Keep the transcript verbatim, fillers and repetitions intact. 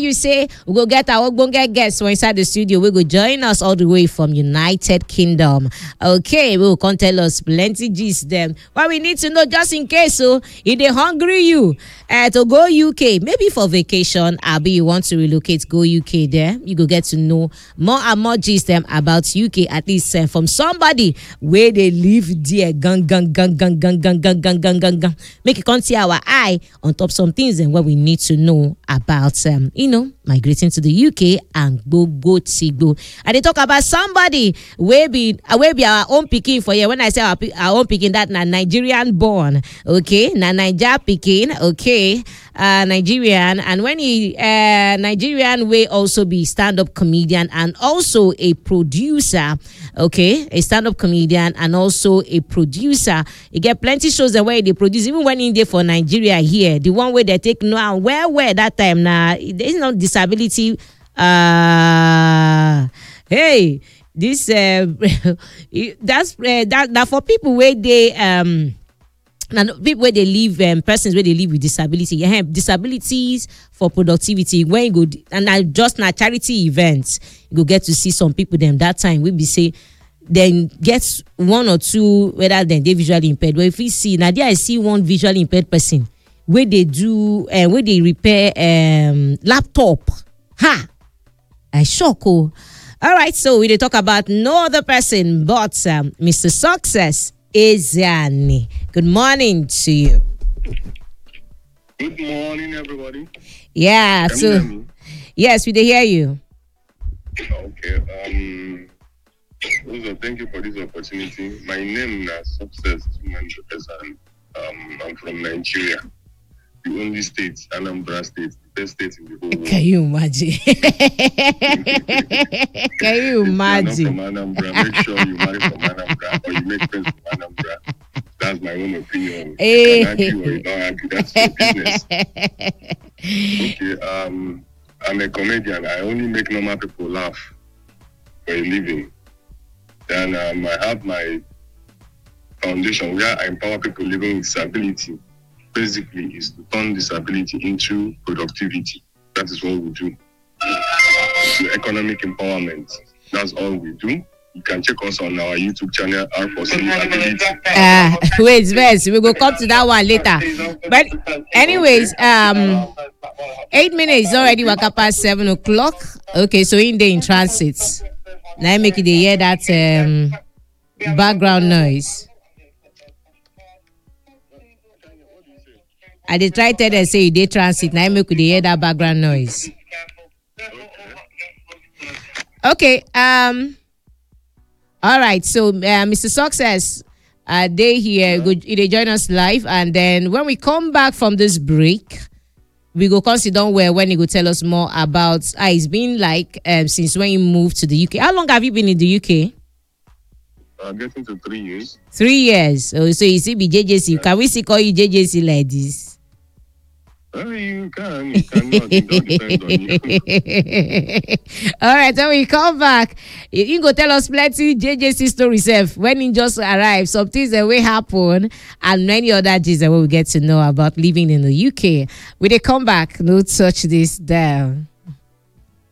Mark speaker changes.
Speaker 1: you say we go get our ogbonge guests for inside the studio. We go join us all the way from United Kingdom. Okay, we will come tell us plenty gist them. What we need to know just in case, so if they hungry you uh, to go U K, maybe for vacation, Abi you want to relocate, go U K there. You go get to know more and more gist them about U K, at least uh, from somebody where they live there. Gun, gun, gun, gun, gun, gun, gun, gun, gun, gun, gun. Make it come see our eye on top some things and what we need to know about, um, you know, migrating to the U K and go go go. And they talk about somebody where be uh, where be our own picking for you. When I say our, our own picking, that na Nigerian born, okay, na Niger picking, okay, uh, Nigerian, and when he uh, Nigerian way also be stand-up comedian and also a producer, okay, a stand-up comedian and also a producer. You get plenty shows the way they produce, even when in there for Nigeria here, the one way they take now where where that time now there is no disability. Uh, hey, this uh, that's uh, that that for people where they um. And people where they live, um, persons where they live with disability, you have disabilities for productivity. When you go and I just na charity events, you go get to see some people. Them that time we be say then get one or two whether then they visually impaired. But if you see now, there I see one visually impaired person where they do and uh, where they repair um laptop. Ha! I shock. Oh, all right. So we dey talk about no other person but um, Mister Success Ezeani. Good morning to you.
Speaker 2: Good morning, everybody.
Speaker 1: Yeah,
Speaker 2: Can
Speaker 1: so
Speaker 2: you hear me?
Speaker 1: yes, we dey hear you.
Speaker 2: Okay. Um. Also, thank you for this opportunity. My name is Success Ezeani. Um, I'm from Nigeria, the only state, Anambra State, the best state in the whole world.
Speaker 1: Can you imagine? Can you
Speaker 2: If
Speaker 1: imagine?
Speaker 2: you're not from Anambra, make sure you marry from Anambra or you make friends from Anambra. That's my own opinion.
Speaker 1: Hey.
Speaker 2: You can argue or you don't argue. That's your business. Okay. Um, I'm a comedian. I only make normal people laugh for a living. Then um, I have my foundation where I empower people living with disability. Basically, is to turn disability into productivity. That is what we do. To economic empowerment. That's all we do. You can check us on our YouTube channel, R four C Ability.
Speaker 1: Uh, wait, wait, we will come to that one later. But anyways, um, eight minutes already. Waka past seven o'clock. Okay, so in the in transit. Now make it hear that um background noise. I did try tell them say you did transit. Now make it hear that background noise. Okay. Um. All right. So, uh, Mister Success, uh, they here go. They join us live, and then when we come back from this break, we go consider where when you go tell us more about how it's been like um, since when you moved to the U K. How long have you been in the U K?
Speaker 2: I'm getting to three years.
Speaker 1: Three years. Oh, so you see, be J J C. Can we see call you J J C like this?
Speaker 2: Oh, you can. You cannot. It all depends on you.
Speaker 1: All right, when we come back, you, you go tell us plenty J J C stories self when he just arrived. Some things that will happen, and many other things that we will get to know about living in the U K. When they come back, no touch this down.